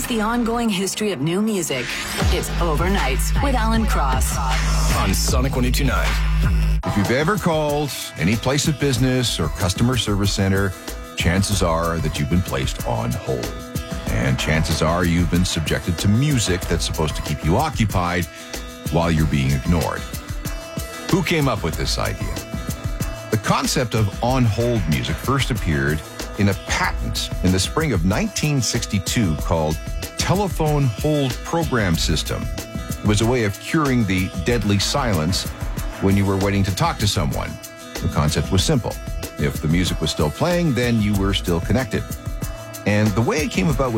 the ongoing history of new music. It's Overnights with Alan Cross on Sonic 102.9. If you've ever called any place of business or customer service center, chances are that you've been placed on hold. And chances are you've been subjected to music that's supposed to keep you occupied while you're being ignored. Who came up with this idea? The concept of on-hold music first appeared in a patent in the spring of 1962 called Telephone Hold Program System. It was a way of curing the deadly silence when you were waiting to talk to someone. The concept was simple. If the music was still playing, then you were still connected. And the way it came about